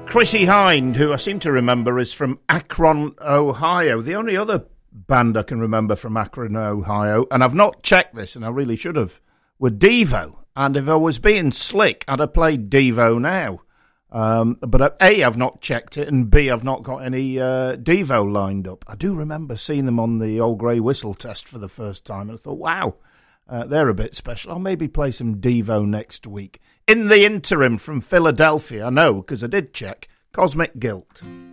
Chrissy Hind, who I seem to remember is from Akron, Ohio. The only other band I can remember from Akron, Ohio, and I've not checked this, and I really should have, were Devo. And if I was being slick, I'd have played Devo now. But A, I've not checked it, and B, I've not got any Devo lined up. I do remember seeing them on the Old Grey Whistle test for the first time, and I thought, wow, they're a bit special. I'll maybe play some Devo next week. In the interim, from Philadelphia, I know, because I did check, Cosmic Guilt.